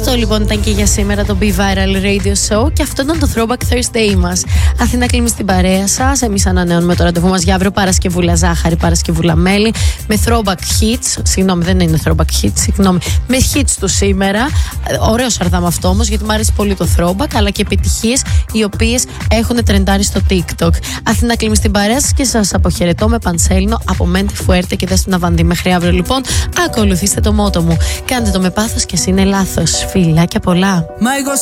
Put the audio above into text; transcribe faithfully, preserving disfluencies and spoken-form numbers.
Αυτό λοιπόν ήταν και για σήμερα το Be Viral Radio Show και αυτό ήταν το Throwback Thursday μας. Αθηνά κλείνει στην παρέα σας. Εμείς ανανεώνουμε το ραντεβού μας για αύριο, Παρασκευούλα ζάχαρη, Παρασκευούλα μέλι, με Throwback Hits. Συγγνώμη, δεν είναι Throwback Hits, συγγνώμη. Με hits του σήμερα. Ωραίο σαρδάμ αυτό όμως, γιατί μου άρεσε πολύ το Throwback, αλλά και επιτυχίες οι οποίες έχουν τρεντάρει στο TikTok. Αθηνά κλείνει στην παρέα σας και σας αποχαιρετώ με Πανσέλινο από Μέντε Φουέρτε και Δέσποινα Βανδύ. Μέχρι αύριο λοιπόν, ακολουθήστε το μότο μου. Κάντε το με πάθος και ας είναι λάθος. Φιλάκια πολλά.